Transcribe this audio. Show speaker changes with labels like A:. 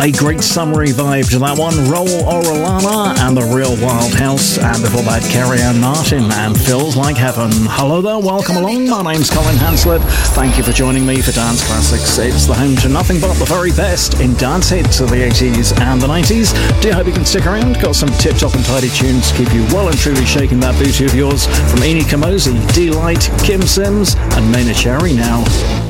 A: A great summery vibe to that one. Raul Orellana and the Real Wild House. And before that, Carrie-Anne Martin and Feels Like Heaven. Hello there, welcome along. My name's Colin Hanslet. Thank you for joining me for Dance Classics. It's the home to nothing but the very best in dance hits of the 80s and the 90s. Do hope you can stick around. Got some tip-top and tidy tunes to keep you well and truly shaking that booty of yours from Eni Kamosi, D-Light, Kim Sims and Maynard Cherry now.